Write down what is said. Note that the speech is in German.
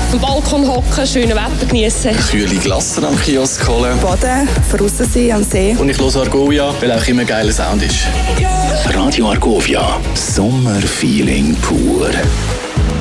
Am Balkon hocken, schönes Wetter genießen. Kühle Glassen am Kiosk holen. Baden, draussen sein am See. Und ich höre Argovia, weil auch immer geiler Sound ist. Radio Argovia, Sommerfeeling pur.